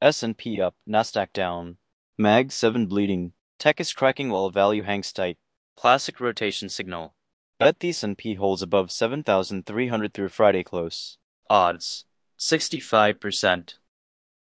S&P up, Nasdaq down. Mag 7 bleeding. Tech is cracking while value hangs tight. Classic rotation signal. Bet the S&P holds above 7,300 through Friday close. Odds 65%.